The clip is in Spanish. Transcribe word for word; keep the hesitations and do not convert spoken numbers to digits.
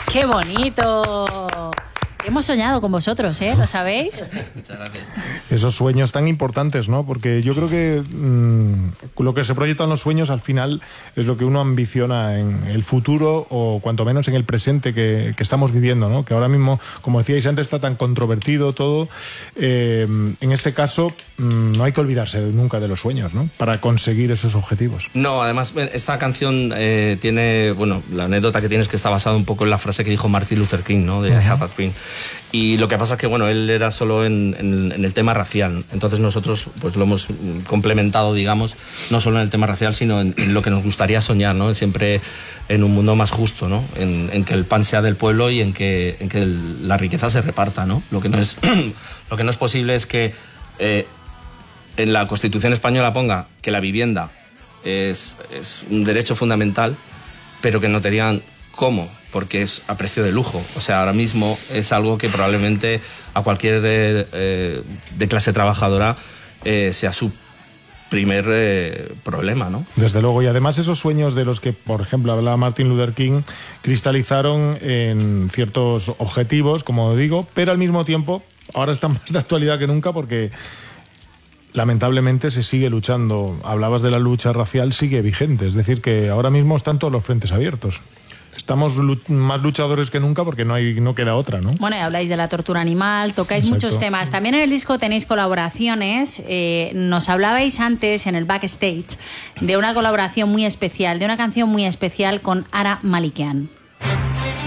¡Qué bonito! Hemos soñado con vosotros, ¿eh? ¿Lo sabéis? Muchas gracias. Esos sueños tan importantes, ¿no? Porque yo creo que mmm, lo que se proyecta en los sueños al final es lo que uno ambiciona en el futuro o cuanto menos en el presente que, que estamos viviendo, ¿no? Que ahora mismo, como decíais antes, está tan controvertido todo. Eh, en este caso, mmm, no hay que olvidarse nunca de los sueños, ¿no? Para conseguir esos objetivos. No, además, esta canción eh, tiene, bueno, la anécdota que tiene es que está basada un poco en la frase que dijo Martin Luther King, ¿no? De I have a dream. Y lo que pasa es que, bueno, él era solo en, en, en el tema racial. Entonces nosotros pues lo hemos complementado, digamos, no solo en el tema racial, sino en, en lo que nos gustaría soñar, ¿no? Siempre en un mundo más justo, ¿no? En, en que el pan sea del pueblo y en que, en que el, la riqueza se reparta, ¿no? Lo que no es, lo que no es posible es que eh, en la Constitución española ponga que la vivienda es, es un derecho fundamental, pero que no te digan cómo, porque es a precio de lujo. O sea, ahora mismo es algo que probablemente a cualquier eh, eh, de clase trabajadora eh, sea su primer eh, problema, ¿no? Desde luego, y además esos sueños de los que, por ejemplo, hablaba Martin Luther King, cristalizaron en ciertos objetivos, como digo, pero al mismo tiempo ahora están más de actualidad que nunca porque lamentablemente se sigue luchando. Hablabas de la lucha racial, sigue vigente, es decir, que ahora mismo están todos los frentes abiertos. Estamos más luchadores que nunca porque no hay, no queda otra, ¿no? Bueno, y habláis de la tortura animal, tocáis Exacto. muchos temas. También en el disco tenéis colaboraciones. Eh, nos hablabais antes en el backstage de una colaboración muy especial, de una canción muy especial con Ara Malikian.